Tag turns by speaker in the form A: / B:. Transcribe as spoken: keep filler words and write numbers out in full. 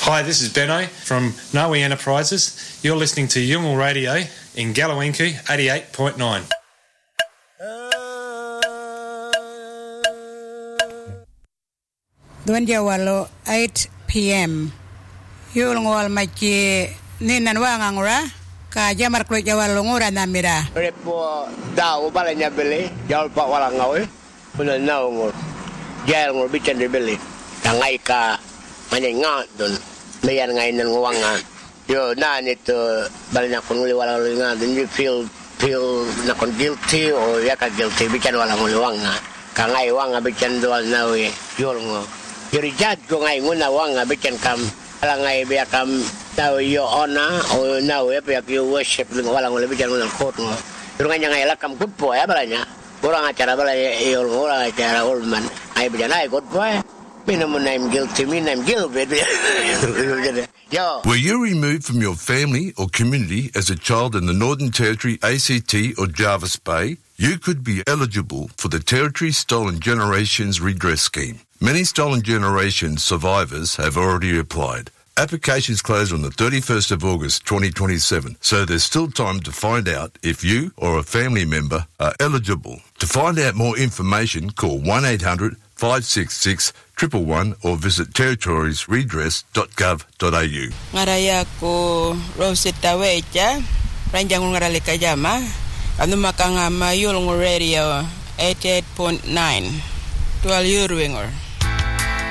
A: Hi, this is Benno from Noe Enterprises. You're listening to Yungal Radio in Galawinku eighty-eight point nine.
B: Dwanjawalo eight p.m. Yulngwal machi ninan wangangura ka jamar klo jawalo ngura namira.
C: Repo daw balanya beli jawal pak walangawe puna naungor. Jal ngor bican de beli. Tangai ka manengat don. Mayan ngai nan wanga. Yo na nito balanya kun wala wala then you feel feel na kon guilty or yaka guilty bican wala wanga. Ka ngai wanga bican doal nawe yulngo. Yuri jad ko ngai nguna wanga bican kam ala ngai biya kam tahu yo ona o nawe biya you worship wala wala bican wala kot ngo. Yuri ngai ngai la kam kupo ya balanya. Orang acara balanya yul orang acara ulman. Ai bican ai kot boy. Guilty,
D: Were you removed from your family or community as a child in the Northern Territory, A C T or Jervis Bay? You could be eligible for the Territory Stolen Generations Redress Scheme. Many Stolen Generations survivors have already applied. Applications close on the thirty-first of August twenty twenty-seven, so there's still time to find out if you or a family member are eligible. To find out more information, call one eight hundred five six six one one one or visit territories redress dot gov dot a u.
E: Ngaraya ko Rosetta Wecha, Ranjang Ngaralika Jama, Anu Makanga Mayul Radio eighty-eight point nine, twelve Urwingor.